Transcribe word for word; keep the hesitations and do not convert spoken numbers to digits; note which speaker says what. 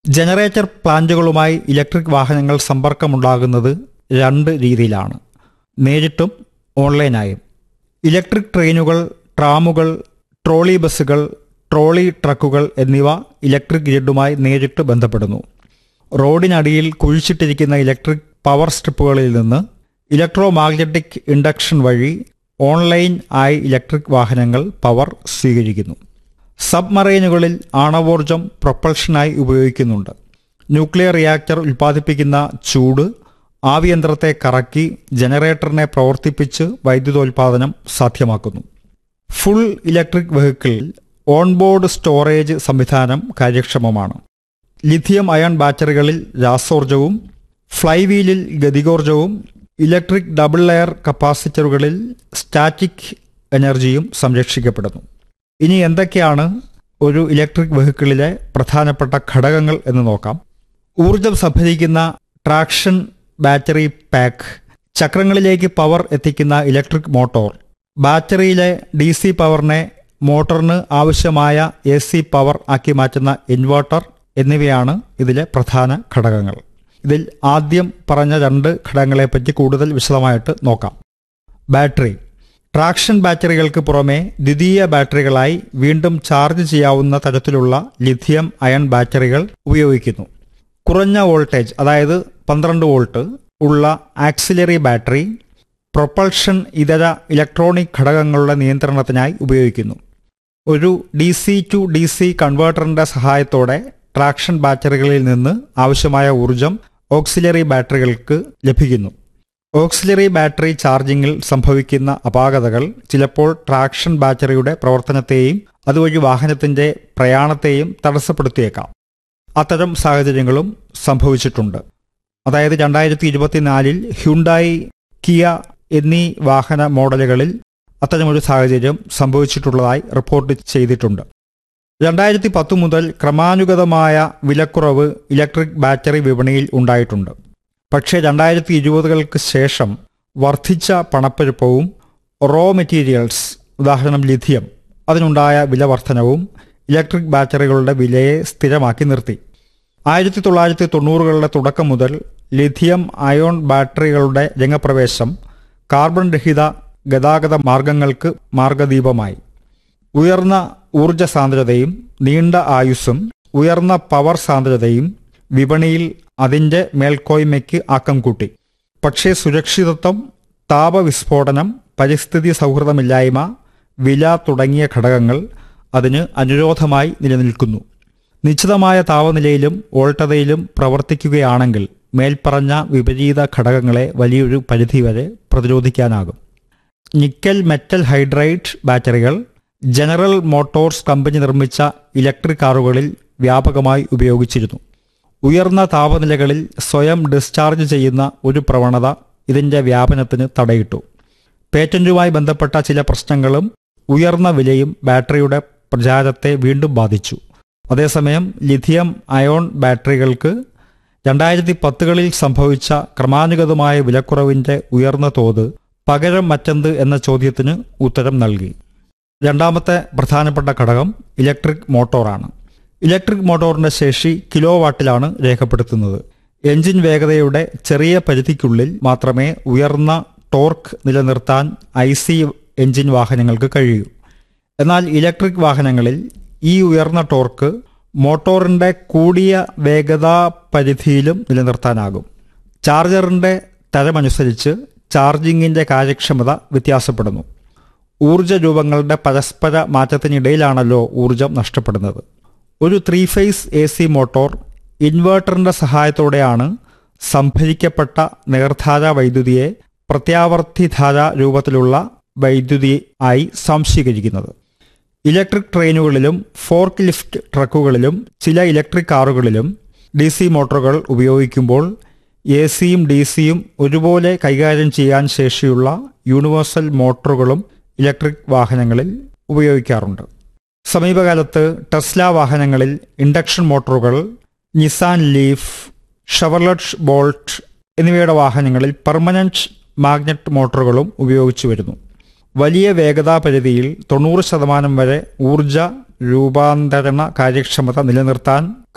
Speaker 1: Generator പ്ലാന്റുകളുമായി electric വാഹനങ്ങൾ സമ്പർക്കമുണ്ടാകുന്നത് രണ്ട് രീതിയിലാണ്, നേരിട്ടും ഓൺലൈനായും. ഇലക്ട്രിക് ട്രെയിനുകൾ, ട്രാമുകൾ, ട്രോളി ബസ്സുകൾ, ട്രോളി ട്രക്കുകൾ എന്നിവ ഇലക്ട്രിക് ഗ്രിഡുമായി നേരിട്ട് ബന്ധപ്പെടുന്നു. റോഡിനടിയിൽ കുഴിച്ചിട്ടിരിക്കുന്ന ഇലക്ട്രിക് പവർ സ്ട്രിപ്പുകളിൽ നിന്ന് ഇലക്ട്രോ മാഗ്നറ്റിക് ഇൻഡക്ഷൻ വഴി ഓൺലൈൻ ആയി ഇലക്ട്രിക് വാഹനങ്ങൾ പവർ സ്വീകരിക്കുന്നു. സബ്മറൈനുകളിൽ ആണവോർജം പ്രൊപ്പൽഷനായി ഉപയോഗിക്കുന്നുണ്ട്. ന്യൂക്ലിയർ റിയാക്ടർ ഉൽപ്പാദിപ്പിക്കുന്ന ചൂട് ആവിയന്ത്രത്തെ കറക്കി ജനറേറ്ററിനെ പ്രവർത്തിപ്പിച്ച് വൈദ്യുതോൽപാദനം സാധ്യമാക്കുന്നു. ഫുൾ ഇലക്ട്രിക് വെഹിക്കിളിൽ ഓൺബോർഡ് സ്റ്റോറേജ് സംവിധാനം കാര്യക്ഷമമാണ്. Lithium ion ബാറ്ററികളിൽ രാസോർജവും ഫ്ലൈവീലിൽ ഗതികോർജവും electric double layer കപ്പാസിറ്ററുകളിൽ static എനർജിയും സംരക്ഷിക്കപ്പെടുന്നു. ഇനി എന്തൊക്കെയാണ് ഒരു ഇലക്ട്രിക് വെഹിക്കിളിലെ പ്രധാനപ്പെട്ട ഘടകങ്ങൾ എന്ന് നോക്കാം. ഊർജം സംഭരിക്കുന്ന ട്രാക്ഷൻ ബാറ്ററി പാക്ക്, ചക്രങ്ങളിലേക്ക് പവർ എത്തിക്കുന്ന ഇലക്ട്രിക് മോട്ടോർ, ബാറ്ററിയിലെ ഡി സി പവറിനെ മോട്ടറിന് ആവശ്യമായ എ സി പവർ ആക്കി മാറ്റുന്ന ഇൻവെർട്ടർ എന്നിവയാണ് ഇതിലെ പ്രധാന ഘടകങ്ങൾ. ഇതിൽ ആദ്യം പറഞ്ഞ രണ്ട് ഘടകങ്ങളെപ്പറ്റി കൂടുതൽ വിശദമായിട്ട് നോക്കാം. ബാറ്ററി. ട്രാക്ഷൻ ബാറ്ററികൾക്ക് പുറമെ ദ്വിതീയ ബാറ്ററികളായി വീണ്ടും ചാർജ് ചെയ്യാവുന്ന തരത്തിലുള്ള ലിഥിയം അയൺ ബാറ്ററികൾ ഉപയോഗിക്കുന്നു. കുറഞ്ഞ വോൾട്ടേജ്, അതായത് പന്ത്രണ്ട് വോൾട്ട് ഉള്ള ആക്സിലറി ബാറ്ററി പ്രൊപ്പൾഷൻ ഇതര ഇലക്ട്രോണിക് ഘടകങ്ങളുടെ നിയന്ത്രണത്തിനായി ഉപയോഗിക്കുന്നു. ഒരു D C to D C കൺവേർട്ടറിന്റെ സഹായത്തോടെ ട്രാക്ഷൻ ബാറ്ററികളിൽ നിന്ന് ആവശ്യമായ ഊർജം ഓക്സിലറി ബാറ്ററികൾക്ക് ലഭിക്കുന്നു. ഓക്സിലറി ബാറ്ററി ചാർജിങ്ങിൽ സംഭവിക്കുന്ന അപാകതകൾ ചിലപ്പോൾ ട്രാക്ഷൻ ബാറ്ററിയുടെ പ്രവർത്തനത്തെയും അതുവഴി വാഹനത്തിന്റെ പ്രയാണത്തെയും തടസ്സപ്പെടുത്തിയേക്കാം. അത്തരം സാഹചര്യങ്ങളും സംഭവിച്ചിട്ടുണ്ട്. അതായത് രണ്ടായിരത്തി ഇരുപത്തിനാലിൽ ഹ്യുണ്ടായി, കിയ എന്നീ വാഹന മോഡലുകളിൽ അത്തരമൊരു സാഹചര്യം സംഭവിച്ചിട്ടുള്ളതായി റിപ്പോർട്ട് ചെയ്തിട്ടുണ്ട്. രണ്ടായിരത്തി പത്ത് മുതൽ ക്രമാനുഗതമായ വിലക്കുറവ് ഇലക്ട്രിക് ബാറ്ററി വിപണിയിൽ ഉണ്ടായിട്ടുണ്ട്. പക്ഷേ രണ്ടായിരത്തി ഇരുപതുകൾക്ക് ശേഷം വർദ്ധിച്ച പണപ്പെരുപ്പവും റോ മെറ്റീരിയൽസ്, ഉദാഹരണം ലിഥിയം, അതിനുണ്ടായ വില വർധനവും ഇലക്ട്രിക് ബാറ്ററികളുടെ വിലയെ സ്ഥിരമാക്കി നിർത്തി. ആയിരത്തി തൊള്ളായിരത്തി തൊണ്ണൂറുകളുടെ തുടക്കം മുതൽ ലിഥിയം അയോൺ ബാറ്ററികളുടെ രംഗപ്രവേശം കാർബൺ രഹിത ഗതാഗത മാർഗങ്ങൾക്ക് മാർഗദീപമായി. ഉയർന്ന ഊർജ സാന്ദ്രതയും നീണ്ട ആയുസ്സും ഉയർന്ന പവർ സാന്ദ്രതയും വിപണിയിൽ അതിൻ്റെ മേൽക്കോയ്മയ്ക്ക് ആക്കം കൂട്ടി. പക്ഷേ സുരക്ഷിതത്വം, താപവിസ്ഫോടനം, പരിസ്ഥിതി സൗഹൃദമില്ലായ്മ, വില തുടങ്ങിയ ഘടകങ്ങൾ അതിന് അനുരോധമായി നിലനിൽക്കുന്നു. നിശ്ചിതമായ താപനിലയിലും വോൾട്ടതയിലും പ്രവർത്തിക്കുകയാണെങ്കിൽ മേൽപ്പറഞ്ഞ വിപരീത ഘടകങ്ങളെ വലിയൊരു പരിധിവരെ പ്രതിരോധിക്കാനാകും. നിക്കൽ മെറ്റൽ ഹൈഡ്രൈഡ് ബാറ്ററികൾ ജനറൽ മോട്ടോഴ്സ് കമ്പനി നിർമ്മിച്ച ഇലക്ട്രിക് കാറുകളിൽ വ്യാപകമായി ഉപയോഗിച്ചിരുന്നു. ഉയർന്ന താപനിലകളിൽ സ്വയം ഡിസ്ചാർജ് ചെയ്യുന്ന ഒരു പ്രവണത ഇതിൻ്റെ വ്യാപനത്തിന് തടയിട്ടു. പേറ്റന്റുമായി ബന്ധപ്പെട്ട ചില പ്രശ്നങ്ങളും ഉയർന്ന വിലയും ബാറ്ററിയുടെ പ്രചാരത്തെ വീണ്ടും ബാധിച്ചു. അതേസമയം ലിഥിയം അയോൺ ബാറ്ററികൾക്ക് രണ്ടായിരത്തി പത്തുകളിൽ സംഭവിച്ച ക്രമാനുഗതമായ വിലക്കുറവിൻ്റെ ഉയർന്ന തോത് പകരം മറ്റെന്ത് എന്ന ചോദ്യത്തിന് ഉത്തരം നൽകി. രണ്ടാമത്തെ പ്രധാനപ്പെട്ട ഘടകം ഇലക്ട്രിക് മോട്ടോറാണ്. ഇലക്ട്രിക് മോട്ടോറിൻ്റെ ശേഷി കിലോ വാട്ടിലാണ് രേഖപ്പെടുത്തുന്നത്. എഞ്ചിൻ വേഗതയുടെ ചെറിയ പരിധിക്കുള്ളിൽ മാത്രമേ ഉയർന്ന ടോർക്ക് നിലനിർത്താൻ ഐ സി എഞ്ചിൻ വാഹനങ്ങൾക്ക് കഴിയൂ. എന്നാൽ ഇലക്ട്രിക് വാഹനങ്ങളിൽ ഈ ഉയർന്ന ടോർക്ക് മോട്ടോറിൻ്റെ കൂടിയ വേഗതാ പരിധിയിലും നിലനിർത്താനാകും. ചാർജറിൻ്റെ തരമനുസരിച്ച് ചാർജിങ്ങിൻ്റെ കാര്യക്ഷമത വ്യത്യാസപ്പെടുന്നു. ഊർജ രൂപങ്ങളുടെ പരസ്പര മാറ്റത്തിനിടയിലാണല്ലോ ഊർജം നഷ്ടപ്പെടുന്നത്. ഒരു three phase A C motor ഇൻവേർട്ടറിൻ്റെ സഹായത്തോടെയാണ് സംഭരിക്കപ്പെട്ട നേർധാര വൈദ്യുതിയെ പ്രത്യാവർത്തിധാര രൂപത്തിലുള്ള വൈദ്യുതി ആയി സംശീകരിക്കുന്നത്. ഇലക്ട്രിക് ട്രെയിനുകളിലും ഫോർക്ക് ലിഫ്റ്റ് ട്രക്കുകളിലും ചില ഇലക്ട്രിക് കാറുകളിലും ഡി സി മോട്ടോറുകൾ ഉപയോഗിക്കുമ്പോൾ എ സിയും ഡി സിയും ഒരുപോലെ കൈകാര്യം ചെയ്യാൻ ശേഷിയുള്ള യൂണിവേഴ്സൽ മോട്ടോറുകളും ഇലക്ട്രിക് വാഹനങ്ങളിൽ ഉപയോഗിക്കാറുണ്ട്. സമീപകാലത്ത് ടെസ്ല വാഹനങ്ങളിൽ ഇൻഡക്ഷൻ മോട്ടോറുകൾ, നിസാൻ ലീഫ്, ഷെവർലെറ്റ് ബോൾട്ട് എന്നിവയുടെ വാഹനങ്ങളിൽ പെർമനന്റ് മാഗ്നറ്റ് മോട്ടോറുകളും ഉപയോഗിച്ചു വരുന്നു. വലിയ വേഗതാ പരിധിയിൽ തൊണ്ണൂറ് ശതമാനം വരെ ഊർജ രൂപാന്തരണ കാര്യക്ഷമത നിലനിർത്താൻ